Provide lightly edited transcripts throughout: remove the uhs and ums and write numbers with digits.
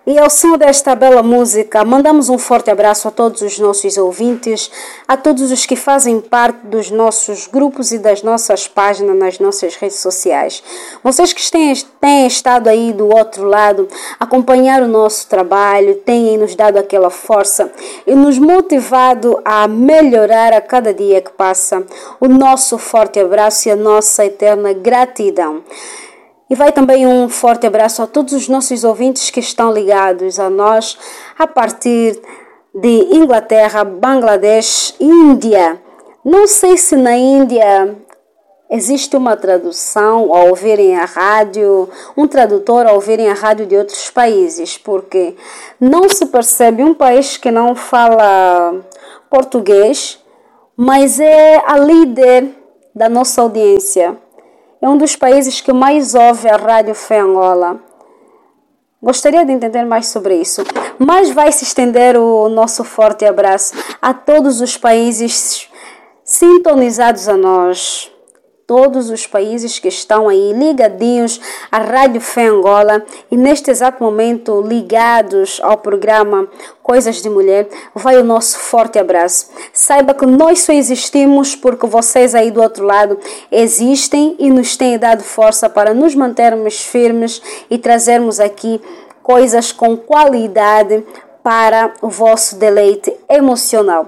E ao som desta bela música, mandamos um forte abraço a todos os nossos ouvintes, a todos os que fazem parte dos nossos grupos e das nossas páginas nas nossas redes sociais. Vocês que têm estado aí do outro lado, acompanhar o nosso trabalho, têm nos dado aquela força e nos motivado a melhorar a cada dia que passa. O nosso forte abraço e a nossa eterna gratidão. E vai também um forte abraço a todos os nossos ouvintes que estão ligados a nós a partir de Inglaterra, Bangladesh, Índia. Não sei se na Índia existe uma tradução ao ouvirem a rádio, um tradutor ao ouvirem a rádio de outros países, porque não se percebe um país que não fala português, mas é a líder da nossa audiência. É um dos países que mais ouve a Rádio Fé Angola. Gostaria de entender mais sobre isso. Mas vai se estender o nosso forte abraço a todos os países sintonizados a nós. Todos os países que estão aí ligadinhos à Rádio Fé Angola e neste exato momento ligados ao programa Coisas de Mulher, vai o nosso forte abraço. Saiba que nós só existimos porque vocês aí do outro lado existem e nos têm dado força para nos mantermos firmes e trazermos aqui coisas com qualidade para o vosso deleite emocional.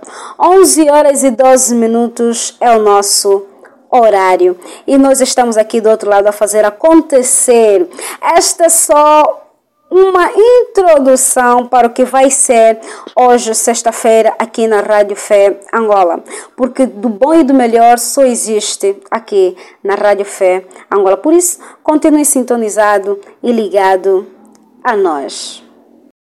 11h12 é o nosso horário e nós estamos aqui do outro lado a fazer acontecer. Esta é só uma introdução para o que vai ser hoje, sexta-feira, aqui na Rádio Fé Angola, porque do bom e do melhor só existe aqui na Rádio Fé Angola. Por isso, continue sintonizado e ligado a nós.